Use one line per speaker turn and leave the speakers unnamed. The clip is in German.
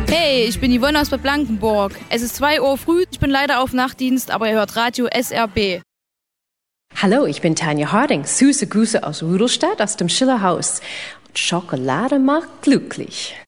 Hey, ich bin Yvonne aus Bad Blankenburg. Es ist 2 Uhr früh, ich bin leider auf Nachtdienst, aber ihr hört Radio SRB.
Hallo, ich bin Tanja Harding. Süße Grüße aus Rudolstadt, aus dem Schillerhaus. Und Schokolade macht glücklich.